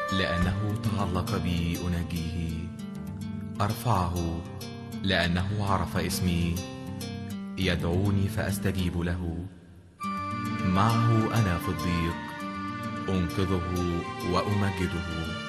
لأنه تعلق بي أناجيه. أرفعه لأنه عرف اسمي. يدعوني فأستجيب له. معه أنا في الضيق أنقذه وأمجده.